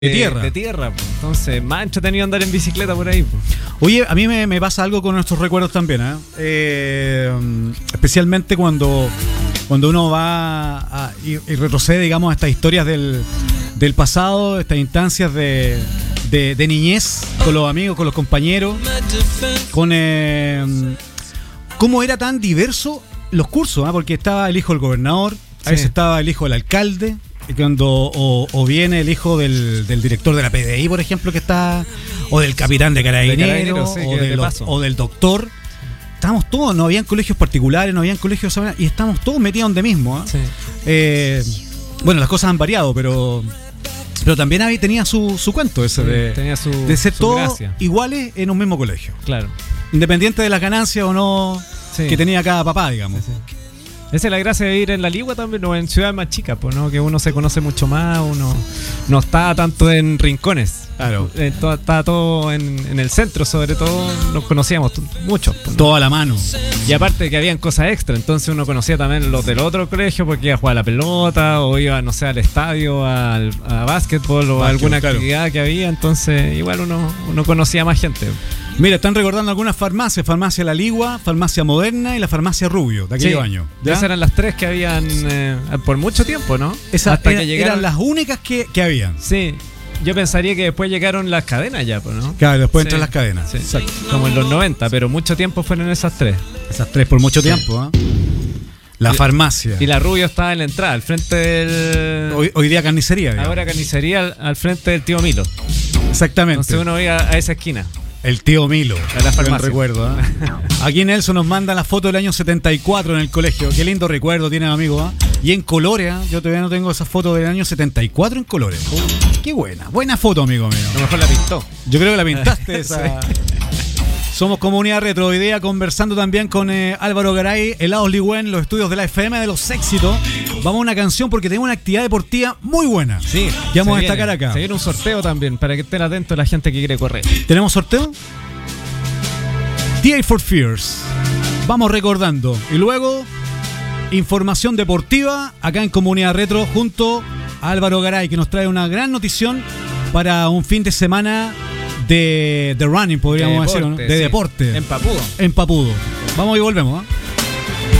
De tierra, pues. Entonces, más entretenido andar en bicicleta por ahí, pues. Oye, a mí me pasa algo con nuestros recuerdos también, especialmente cuando uno va y retrocede, digamos, a estas historias del pasado, estas instancias de niñez, con los amigos, con los compañeros, con cómo era tan diverso los cursos, porque estaba el hijo del gobernador, a veces estaba el hijo del alcalde, o viene el hijo del director de la PDI, por ejemplo, que está, o del capitán de carabineros, o del doctor. Estábamos todos, no habían colegios particulares, no habían colegios, y estamos todos metidos donde mismo. Sí. Bueno, las cosas han variado, pero también tenía su cuento ese de ser todos gracia. Iguales en un mismo colegio. Claro. Independiente de las ganancias o no que tenía cada papá, digamos. Sí. Esa es la gracia de ir en la Ligua también, o en ciudades más chicas, pues, ¿no? Que uno se conoce mucho más, uno no está tanto en rincones. Claro. Está todo en el centro, sobre todo, nos conocíamos mucho. Pues, ¿no? Todo a la mano. Y aparte que habían cosas extra, entonces uno conocía también los del otro colegio porque iba a jugar a la pelota, o iba, no sé, al estadio, a básquetbol, o a alguna actividad que había, entonces igual uno conocía más gente. Mira, están recordando algunas farmacias: Farmacia La Ligua, Farmacia Moderna y la Farmacia Rubio, de aquellos años. ¿Ya? Esas eran las tres que habían por mucho tiempo, ¿no? Hasta que llegaron, eran las únicas que habían. Sí, yo pensaría que después llegaron las cadenas ya, ¿no? Claro, después entran las cadenas. Sí. Exacto. Como en los 90, pero mucho tiempo fueron esas tres. Esas tres por mucho tiempo, La farmacia. Y la Rubio estaba en la entrada, al frente del... Hoy día carnicería, digamos. Ahora carnicería al frente del tío Milo. Exactamente. Entonces uno iba a esa esquina. El tío Milo. A la farmacia. Recuerdo, Aquí Nelson nos manda la foto del año 74 en el colegio. Qué lindo recuerdo tiene, amigo. Y en colores, Yo todavía no tengo esa foto del año 74 en colores. Qué buena foto, amigo mío. A lo mejor la pintó. Yo creo que la pintaste esa. Sí. Somos Comunidad Retro, hoy día conversando también con Álvaro Garay, helados Ligüen, los estudios de la FM de los éxitos. Vamos a una canción porque tenemos una actividad deportiva muy buena. Sí. Que vamos a destacar acá. Se viene un sorteo también, para que estén atentos la gente que quiere correr. ¿Tenemos sorteo? Tears for Fears. Vamos recordando. Y luego, información deportiva acá en Comunidad Retro junto a Álvaro Garay, que nos trae una gran notición para un fin de semana de running, podríamos decir, ¿no? De deporte. En Papudo. En Papudo. Vamos y volvemos,